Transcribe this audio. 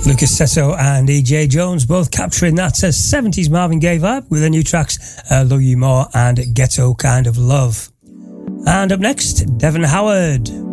Lucas Sesso and EJ Jones both capturing that 70s Marvin Gaye vibe with their new tracks Love You More and Ghetto Kind of Love. And up next, Devon Howard.